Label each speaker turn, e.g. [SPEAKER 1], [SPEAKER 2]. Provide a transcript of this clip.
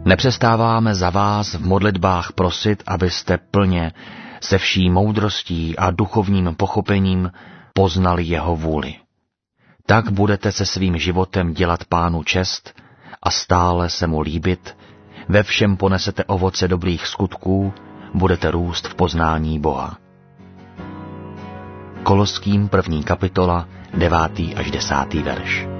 [SPEAKER 1] Nepřestáváme za vás v modlitbách prosit, abyste plně se vší moudrostí a duchovním pochopením poznali jeho vůli. Tak budete se svým životem dělat Pánu čest a stále se mu líbit, ve všem ponesete ovoce dobrých skutků, budete růst v poznání Boha. Koloským 1. kapitola 9. až 10. verš.